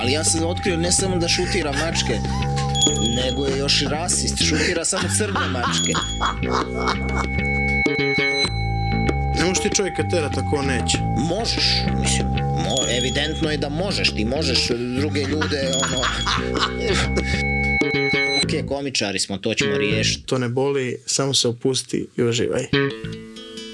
Ali ja sam otkrio ne samo da šutira mačke, nego je još i rasist, šutira samo crne mačke. Ne možeš ti čovjeka terat ako on neće. Možeš, mislim, evidentno je da možeš, ti možeš druge ljude, ono... Ok, komičari smo, to ćemo riješiti. To ne boli, samo se opusti i uživaj.